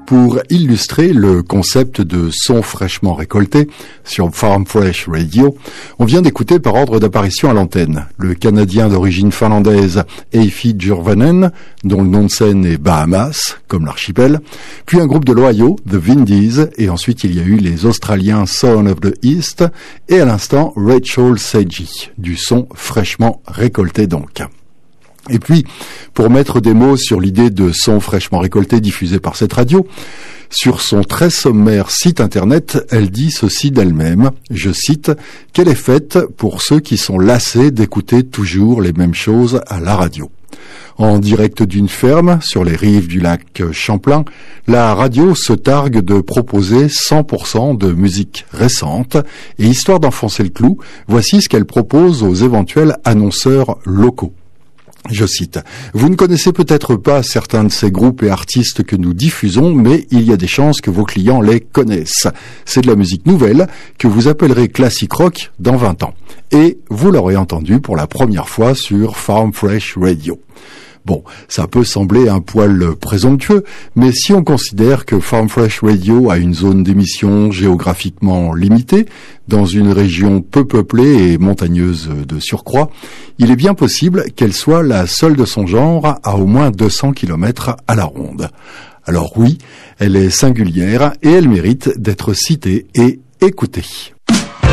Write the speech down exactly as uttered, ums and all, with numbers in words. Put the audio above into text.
Pour illustrer le concept de son fraîchement récolté sur Farm Fresh Radio, on vient d'écouter par ordre d'apparition à l'antenne le Canadien d'origine finlandaise Eifi Jurvanen, dont le nom de scène est Bahamas, comme l'archipel, puis un groupe de l'Ohio, The Windies, et ensuite il y a eu les Australiens Son of the East, et à l'instant Rachel Seiji, du son fraîchement récolté donc. Et puis, pour mettre des mots sur l'idée de son fraîchement récolté diffusé par cette radio, sur son très sommaire site internet, elle dit ceci d'elle-même, je cite, « Qu'elle est faite pour ceux qui sont lassés d'écouter toujours les mêmes choses à la radio ». En direct d'une ferme, sur les rives du lac Champlain, la radio se targue de proposer cent pour cent de musique récente, et histoire d'enfoncer le clou, voici ce qu'elle propose aux éventuels annonceurs locaux. Je cite, « Vous ne connaissez peut-être pas certains de ces groupes et artistes que nous diffusons, mais il y a des chances que vos clients les connaissent. C'est de la musique nouvelle que vous appellerez classic rock dans vingt ans. Et vous l'aurez entendu pour la première fois sur Farm Fresh Radio. » Bon, ça peut sembler un poil présomptueux, mais si on considère que Farm Fresh Radio a une zone d'émission géographiquement limitée, dans une région peu peuplée et montagneuse de surcroît, il est bien possible qu'elle soit la seule de son genre à au moins deux cents kilomètres à la ronde. Alors oui, elle est singulière et elle mérite d'être citée et écoutée.